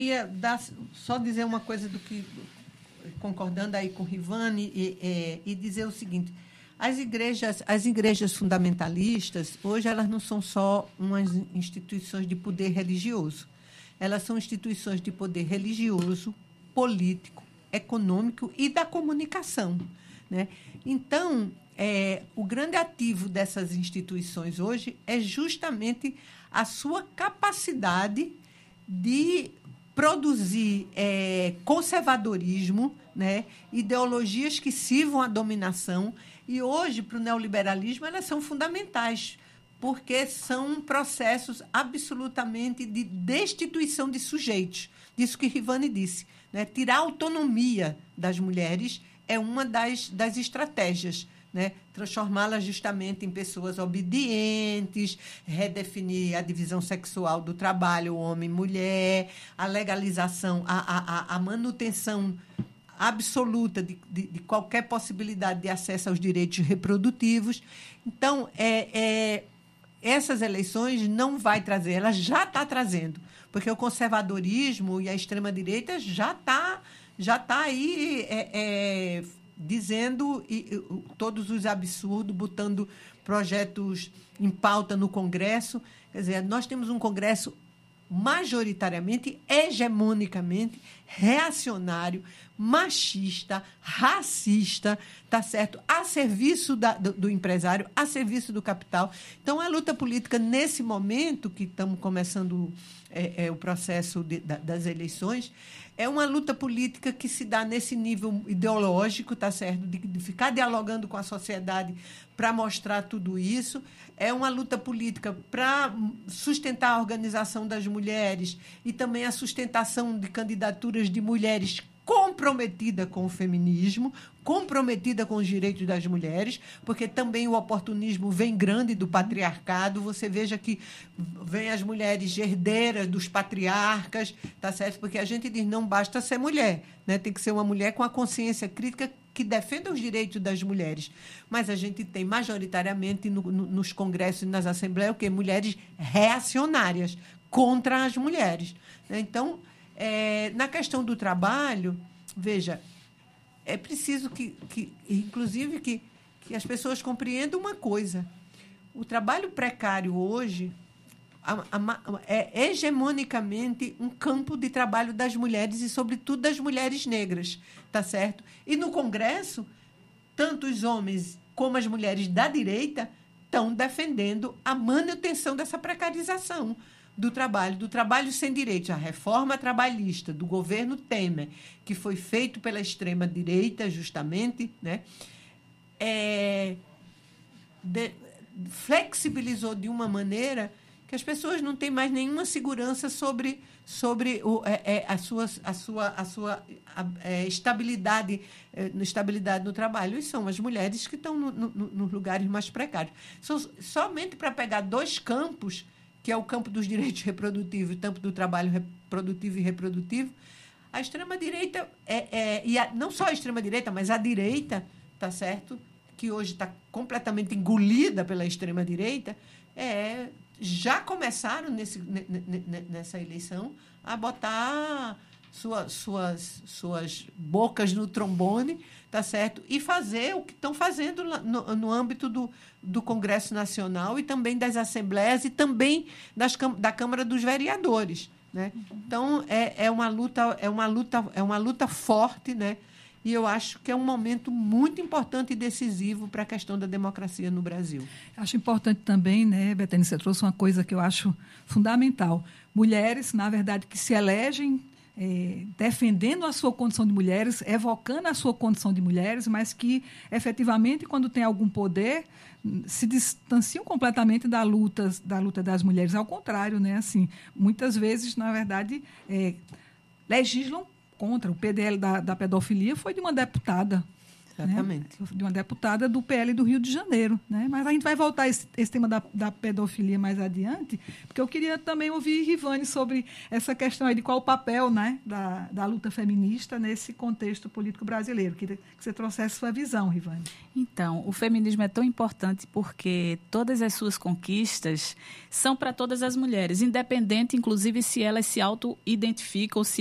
queria só dizer uma coisa concordando aí com o Rivane, e dizer o seguinte: as igrejas fundamentalistas, hoje, elas não são só umas instituições de poder religioso. Elas são instituições de poder religioso, político, econômico e da comunicação, né? Então, o grande ativo dessas instituições hoje é justamente a sua capacidade de produzir conservadorismo, né? Ideologias que sirvam à dominação. E hoje, para o neoliberalismo, elas são fundamentais, porque são processos absolutamente de destituição de sujeitos. Disso que Rivane disse, né? Tirar a autonomia das mulheres é uma das estratégias, né? Transformá-las justamente em pessoas obedientes, redefinir a divisão sexual do trabalho, homem e mulher, a legalização, a manutenção absoluta de qualquer possibilidade de acesso aos direitos reprodutivos. Então, essas eleições não vai trazer, ela já está trazendo, porque o conservadorismo e a extrema-direita já tá aí dizendo todos os absurdos, botando projetos em pauta no Congresso. Quer dizer, nós temos um Congresso majoritariamente, hegemonicamente, reacionário, machista, racista, tá certo? A serviço do empresário, a serviço do capital. Então, a luta política, nesse momento que estamos começando o processo das eleições, é uma luta política que se dá nesse nível ideológico, tá certo? De ficar dialogando com a sociedade para mostrar tudo isso. É uma luta política para sustentar a organização das mulheres e também a sustentação de candidaturas de mulheres comprometida com o feminismo, comprometida com os direitos das mulheres, porque também o oportunismo vem grande do patriarcado. Você veja que vem as mulheres herdeiras dos patriarcas, tá certo? Porque a gente diz, não basta ser mulher, né? Tem que ser uma mulher com a consciência crítica que defenda os direitos das mulheres. Mas a gente tem, majoritariamente, nos congressos e nas assembleias, o quê? Mulheres reacionárias contra as mulheres, né? Então, na questão do trabalho, veja, é preciso inclusive, que as pessoas compreendam uma coisa. O trabalho precário hoje é hegemonicamente um campo de trabalho das mulheres e, sobretudo, das mulheres negras, tá certo? E no Congresso, tanto os homens como as mulheres da direita estão defendendo a manutenção dessa precarização do trabalho sem direitos. A reforma trabalhista do governo Temer, que foi feito pela extrema-direita, justamente, né? Flexibilizou de uma maneira que as pessoas não têm mais nenhuma segurança sobre a sua estabilidade no trabalho. E são as mulheres que estão nos lugares mais precários. Somente para pegar dois campos, que é o campo dos direitos reprodutivos e o campo do trabalho reprodutivo e reprodutivo, a extrema-direita, não só a extrema-direita, mas a direita, tá certo? Que hoje está completamente engolida pela extrema-direita, já começaram nessa eleição a botar suas bocas no trombone, tá certo? E fazer o que estão fazendo no âmbito do Congresso Nacional e também das assembleias e também da Câmara dos Vereadores, né? Então, é uma luta forte, né? E eu acho que é um momento muito importante e decisivo para a questão da democracia no Brasil. Acho importante também, né, Bethânia, você trouxe uma coisa que eu acho fundamental. Mulheres, na verdade, que se elegem defendendo a sua condição de mulheres, evocando a sua condição de mulheres, mas que, efetivamente, quando tem algum poder, se distanciam completamente da luta das mulheres. Ao contrário, né? Assim, muitas vezes, na verdade, legislam contra. O PDL da pedofilia foi de uma deputada, Exatamente. Né? De uma deputada do PL do Rio de Janeiro. Né? Mas a gente vai voltar a esse tema da pedofilia mais adiante, porque eu queria também ouvir Rivane sobre essa questão aí de qual o papel, né, da luta feminista nesse contexto político brasileiro. Queria que você trouxesse sua visão, Rivane. Então, o feminismo é tão importante porque todas as suas conquistas são para todas as mulheres, independente, inclusive, se elas se auto-identificam ou se